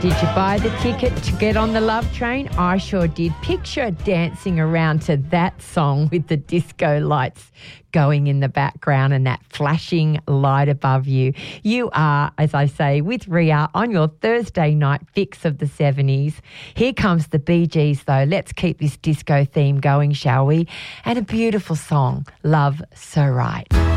Did you buy the ticket to get on the love train? I sure did. Picture dancing around to that song with the disco lights going in the background and that flashing light above you. You are, as I say, with Ria on your Thursday night fix of the 70s. Here comes the Bee Gees, though. Let's keep this disco theme going, shall we? And a beautiful song, Love So Right.